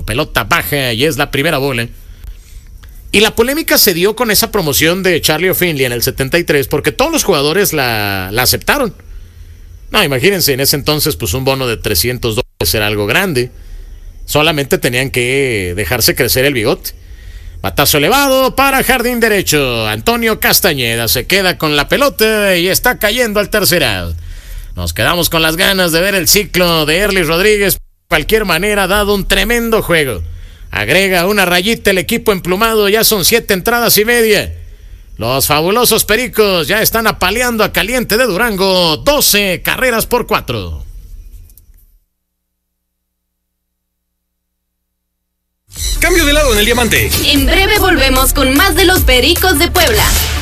pelota baja y es la primera bola. Y la polémica se dio con esa promoción de Charlie O'Finley en el 73 porque todos los jugadores la aceptaron. No, imagínense, en ese entonces pues un bono de $300 era algo grande. Solamente tenían que dejarse crecer el bigote. Batazo elevado para jardín derecho. Antonio Castañeda se queda con la pelota y está cayendo al tercer out. Nos quedamos con las ganas de ver el ciclo de Erlis Rodríguez. De cualquier manera, ha dado un tremendo juego. Agrega una rayita el equipo emplumado. Ya son 7 entradas y media. Los fabulosos Pericos ya están apaleando a Caliente de Durango. 12 carreras por 4. Cambio de lado en el diamante. En breve volvemos con más de los Pericos de Puebla.